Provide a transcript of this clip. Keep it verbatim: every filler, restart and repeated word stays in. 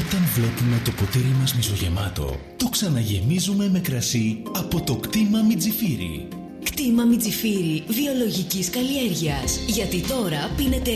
Όταν βλέπουμε το ποτήρι μας μισογεμάτο, το ξαναγεμίζουμε με κρασί από το κτήμα Μιτζιφίρι. Κτήμα Μιτζιφίρι βιολογικής καλλιέργειας. Γιατί τώρα πίνετε